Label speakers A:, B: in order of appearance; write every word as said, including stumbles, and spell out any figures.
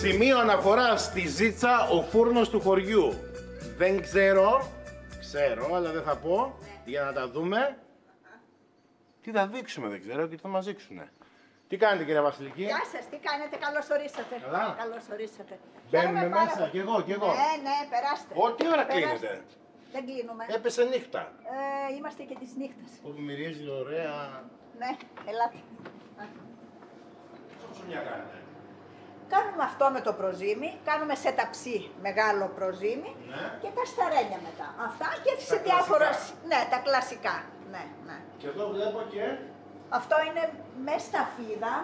A: Σημείο αναφορά στη ζήτσα, ο φούρνος του χωριού. Δεν ξέρω, ξέρω, αλλά δεν θα πω, για να τα δούμε. Τι θα δείξουμε, δεν ξέρω, και τι θα μας δείξουνε. Τι κάνετε, κύριε Βασιλική?
B: Γεια σας, τι κάνετε, καλώς ορίσατε.
A: Καλά.
B: Καλώς ορίσατε.
A: Μπαίνουμε
B: Χαίρομαι πάρα
A: μέσα,
B: πολύ.
A: κι εγώ, κι εγώ.
B: Ναι, ναι, περάστε.
A: Ω, τι ώρα
B: Περάστε.
A: κλείνετε?
B: Δεν κλείνουμε.
A: Έπεσε νύχτα.
B: Ε, είμαστε και της νύχτας.
A: Που μυρίζει ωραία.
B: Ναι, ελάτε.
A: Πόσο μια κάνετε?
B: Κάνουμε αυτό με το προζύμι, κάνουμε σε ταψί μεγάλο προζύμι
A: Ναι.
B: και τα σταρένια μετά. Αυτά και
A: Τα
B: σε διάφορα.
A: κλασικά.
B: Ναι, τα κλασικά. Ναι, ναι.
A: Και εδώ βλέπω και...
B: Αυτό είναι με σταφίδα,